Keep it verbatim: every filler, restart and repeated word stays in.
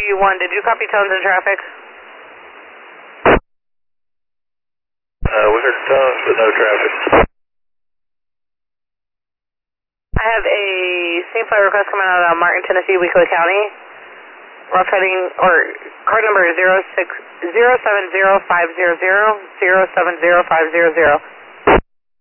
W one, did you copy tones in traffic? Uh, we heard tones, but no traffic. I have a scene flight request coming out of Martin, Tennessee, Weakley County. Rough heading, or card number is zero six zero seven zero five zero zero zero seven zero five zero zero.